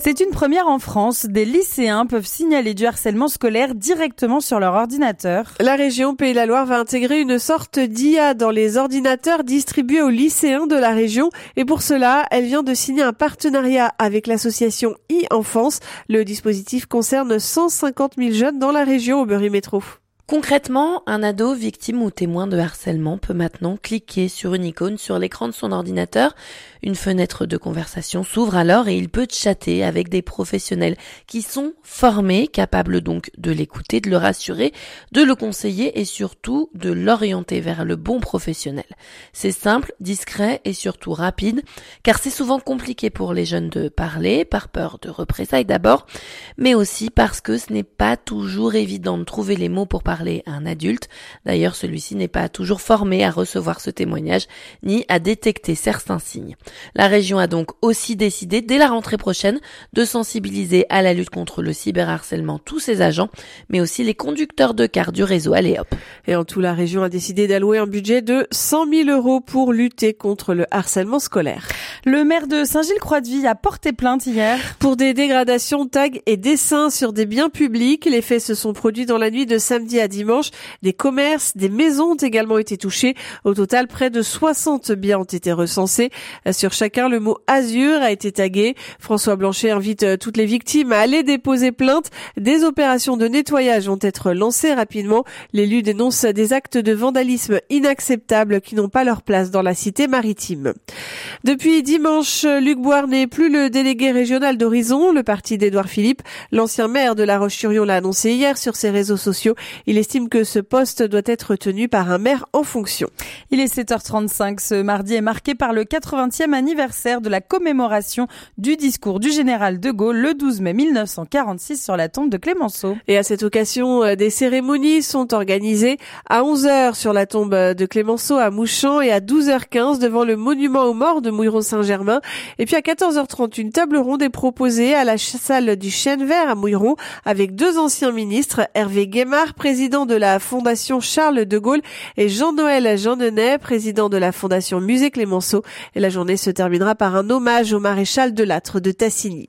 C'est une première en France. Des lycéens peuvent signaler du harcèlement scolaire directement sur leur ordinateur. La région Pays de la Loire va intégrer une sorte d'IA dans les ordinateurs distribués aux lycéens de la région. Et pour cela, elle vient de signer un partenariat avec l'association e-Enfance. Le dispositif concerne 150 000 jeunes dans la région Aubery Métro. Concrètement, un ado victime ou témoin de harcèlement peut maintenant cliquer sur une icône sur l'écran de son ordinateur. Une fenêtre de conversation s'ouvre alors et il peut chatter avec des professionnels qui sont formés, capables donc de l'écouter, de le rassurer, de le conseiller et surtout de l'orienter vers le bon professionnel. C'est simple, discret et surtout rapide, car c'est souvent compliqué pour les jeunes de parler, par peur de représailles d'abord, mais aussi parce que ce n'est pas toujours évident de trouver les mots pour parler à un adulte. D'ailleurs, celui-ci n'est pas toujours formé à recevoir ce témoignage, ni à détecter certains signes. La région a donc aussi décidé, dès la rentrée prochaine, de sensibiliser à la lutte contre le cyberharcèlement tous ses agents, mais aussi les conducteurs de cars du réseau Allez Hop. Et en tout, la région a décidé d'allouer un budget de 100 000 € pour lutter contre le harcèlement scolaire. Le maire de Saint-Gilles-Croix-de-Vie a porté plainte hier pour des dégradations, tags et dessins sur des biens publics. Les faits se sont produits dans la nuit de samedi à dimanche. Des commerces, des maisons ont également été touchés. Au total, près de 60 biens ont été recensés. Sur chacun, le mot Azur a été tagué. François Blanchet invite toutes les victimes à aller déposer plainte. Des opérations de nettoyage vont être lancées rapidement. L'élu dénonce des actes de vandalisme inacceptables qui n'ont pas leur place dans la cité maritime. Depuis dimanche, Luc Boire n'est plus le délégué régional d'Horizon, le parti d'Édouard Philippe. L'ancien maire de La Roche-sur-Yon l'a annoncé hier sur ses réseaux sociaux. Il estime que ce poste doit être tenu par un maire en fonction. Il est 7h35. Ce mardi est marqué par le 80e anniversaire de la commémoration du discours du général de Gaulle le 12 mai 1946 sur la tombe de Clémenceau. Et à cette occasion, des cérémonies sont organisées à 11h sur la tombe de Clémenceau à Mouchamp et à 12h15 devant le monument aux morts de Mouilleron-Saint-Germain. Et puis à 14h30, une table ronde est proposée à la salle du Chêne Vert à Mouilleron avec deux anciens ministres, Hervé Guémard, président de la Fondation Charles de Gaulle, et Jean-Noël Jeanneney, président de la Fondation Musée Clémenceau. Et la journée se terminera par un hommage au maréchal de Lattre de Tassigny.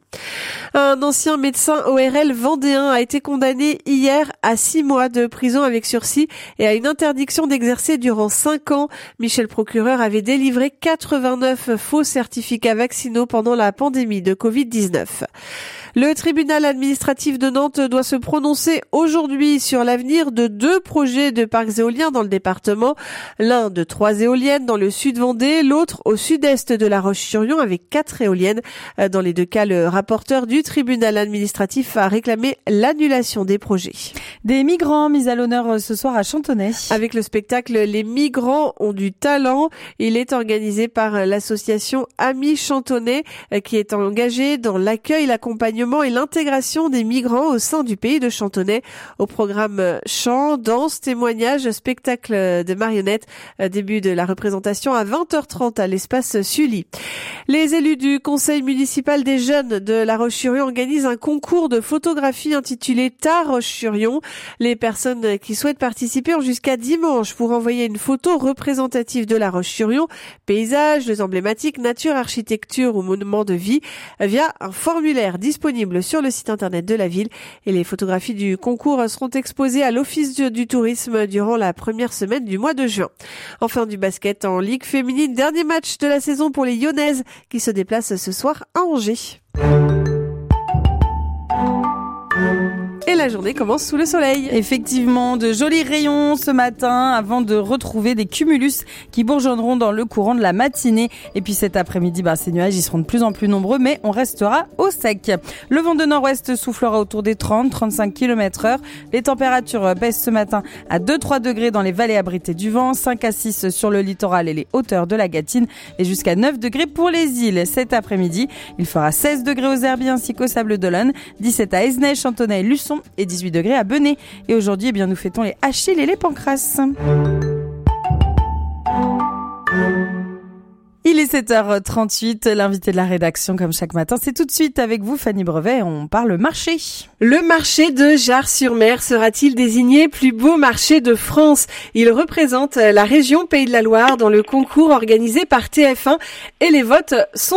Un ancien médecin ORL vendéen a été condamné hier à 6 mois de prison avec sursis et à une interdiction d'exercer durant 5 ans. Michel Procureur avait délivré 89 faux certificats vaccinaux pendant la pandémie de Covid-19. Le tribunal administratif de Nantes doit se prononcer aujourd'hui sur l'avenir de 2 projets de parcs éoliens dans le département. L'un de 3 éoliennes dans le sud Vendée, l'autre au sud-est de La Roche-sur-Yon avec 4 éoliennes. Dans les 2 cas, le rapporteur du tribunal administratif a réclamé l'annulation des projets. Des migrants mis à l'honneur ce soir à Chantonnay. Avec le spectacle Les migrants ont du talent, il est organisé par l'association Amis Chantonnay qui est engagée dans l'accueil, l'accompagnement et l'intégration des migrants au sein du pays de Chantonnay. Au programme chant, danse, témoignages, spectacle de marionnettes. Début de la représentation à 20h30 à l'espace Sully. Les élus du conseil municipal des jeunes de La Roche-sur-Yon organisent un concours de photographie intitulé Ta Roche-sur-Yon. Les personnes qui souhaitent participer ont jusqu'à dimanche pour envoyer une photo représentative de La Roche-sur-Yon, paysages, lieux emblématiques, nature, architecture ou monuments de vie via un formulaire disponible sur le site internet de la ville. Et les photographies du concours seront exposées à l'Office du tourisme durant la première semaine du mois de juin. Enfin, du basket en Ligue féminine, dernier match de la saison pour les Lyonnaises qui se déplacent ce soir à Angers. Et la journée commence sous le soleil. Effectivement, de jolis rayons ce matin avant de retrouver des cumulus qui bourgeonneront dans le courant de la matinée. Et puis cet après-midi, ces nuages ils seront de plus en plus nombreux, mais on restera au sec. Le vent de nord-ouest soufflera autour des 30-35 km/h. Les températures baissent ce matin à 2-3 degrés dans les vallées abritées du vent, 5 à 6 sur le littoral et les hauteurs de la Gâtine et jusqu'à 9 degrés pour les îles. Cet après-midi, il fera 16 degrés aux Herbiers ainsi qu'au Sable d'Olonne, 17 à Esnay, Chantonnay et Luçon et 18 degrés à Benay. Et aujourd'hui, nous fêtons les Achilles et les Pancras. Il est 7h38, l'invité de la rédaction comme chaque matin, c'est tout de suite avec vous Fanny Brevet, on parle marché. Le marché de Jars-sur-Mer sera-t-il désigné plus beau marché de France? Il représente la région Pays de la Loire dans le concours organisé par TF1 et les votes sont